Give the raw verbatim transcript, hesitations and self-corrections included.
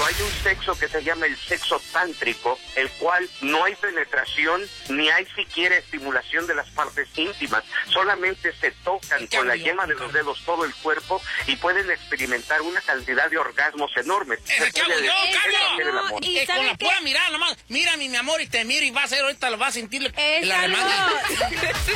Pero hay un sexo que se llama el sexo tántrico, el cual no hay penetración ni hay siquiera estimulación de las partes íntimas, solamente se tocan con la yema de los dedos todo el cuerpo y pueden experimentar una cantidad de orgasmos enormes. ¿Qué hago yo, Carlos? No, y Eh, con la ¿sabe pura qué? mirada nomás, mira mi, mi amor y te miro y vas a ver, ahorita lo vas a sentir Es la algo... demanda.